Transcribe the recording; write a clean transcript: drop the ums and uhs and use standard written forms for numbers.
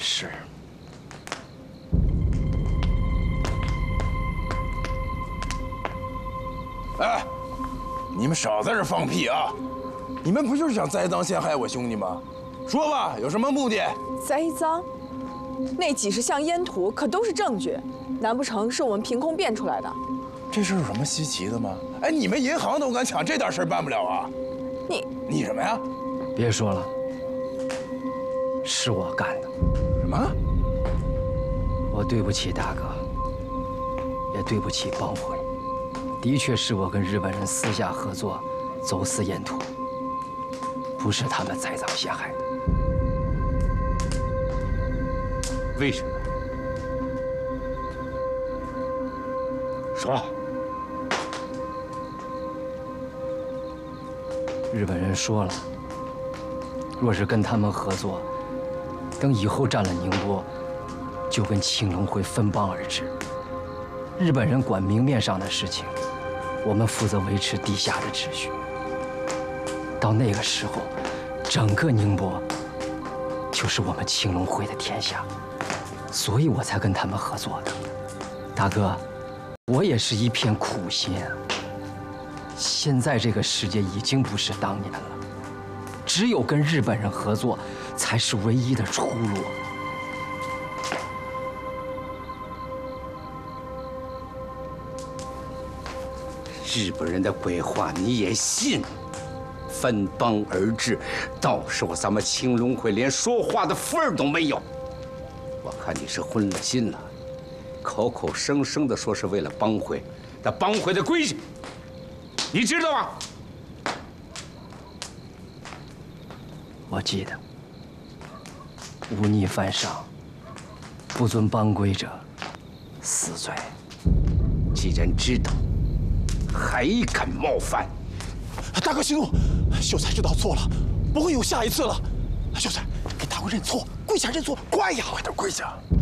是。 哎，你们少在这放屁啊！你们不就是想栽赃陷害我兄弟吗？说吧，有什么目的？ 栽赃？那几十项烟土可都是证据，难不成是我们凭空编出来的？ 这事有什么稀奇的吗？哎，你们银行都敢抢，这点事儿办不了啊？你什么呀？ 别说了，是我干的。 什么？ 我对不起大哥，也对不起帮会。的确是我跟日本人私下合作，走私烟土，不是他们栽赃陷害的。 为什么？说。 日本人说了，若是跟他们合作，等以后占了宁波，就跟青龙会分帮而治。日本人管明面上的事情，我们负责维持地下的秩序。到那个时候，整个宁波就是我们青龙会的天下，所以我才跟他们合作的。大哥，我也是一片苦心啊。现在这个世界已经不是当年了，只有跟日本人合作，才是唯一的出路。 日本人的鬼话你也信？分帮而治，到时候咱们青龙会连说话的份儿都没有。我看你是昏了心了，口口声声的说是为了帮会，那帮会的规矩，你知道吗？ 我记得，忤逆犯上，不遵帮规者，死罪。 既然知道，还敢冒犯？ 大哥息怒，秀才知道错了，不会有下一次了。秀才，给大哥认错，跪下认错，快呀！ 快点跪下！